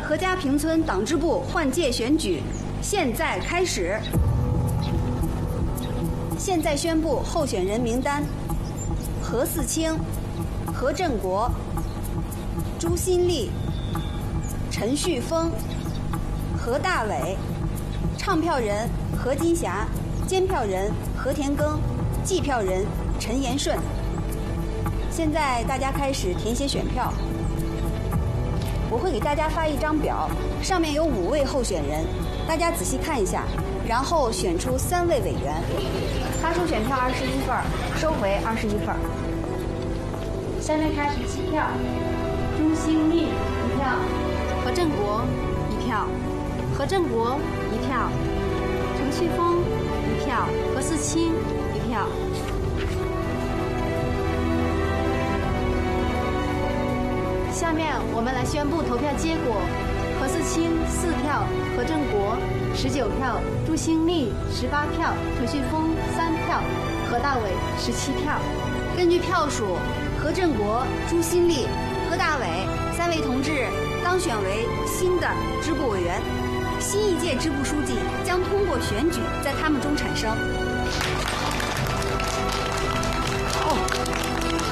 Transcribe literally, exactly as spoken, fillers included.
何家坪村党支部换届选举现在开始。现在宣布候选人名单：何四清、何振国、朱新丽、陈旭峰、何大伟。唱票人何金霞，监票人何田耕，计票人陈延顺。现在大家开始填写选票。我会给大家发一张表，上面有五位候选人，大家仔细看一下，然后选出三位委员。发出选票二十一份，收回二十一份。下面开始计票。朱新丽一票，何振国一票，何振国一票，陈旭峰一票，何四清一票。下面我们来宣布投票结果：何四清四票，何振国十九票，朱新丽十八票，陈旭峰三票，何大伟十七票。根据票数，何振国、朱新丽、何大伟三位同志当选为新的支部委员，新一届支部书记将通过选举在他们中产生。哦。